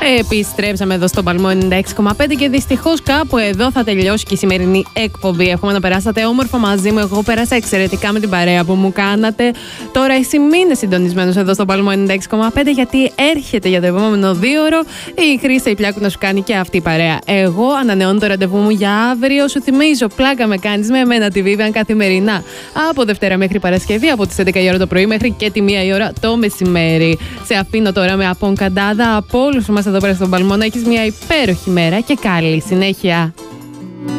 Επιστρέψαμε εδώ στο Παλμό 96,5 και δυστυχώς κάπου εδώ θα τελειώσει και η σημερινή εκπομπή. Εύχομαι να περάσατε όμορφα μαζί μου. Εγώ πέρασα εξαιρετικά με την παρέα που μου κάνατε. Τώρα εσύ μείνε συντονισμένος εδώ στο Παλμό 96,5 γιατί έρχεται για το επόμενο 2ωρο η Χρύσα η Πλιάκου να σου κάνει και αυτή η παρέα. Εγώ ανανεώνω το ραντεβού μου για αύριο. Σου θυμίζω, πλάκα με κάνεις με εμένα τη Vivian καθημερινά από Δευτέρα μέχρι Παρασκευή, από τις 11 η ώρα το πρωί μέχρι και τη 1 η ώρα το μεσημέρι. Σε αφήνω τώρα με απονκαντάδα από όλους μας εδώ πέρα στον Παλμό. Να έχεις μια υπέροχη μέρα και καλή συνέχεια.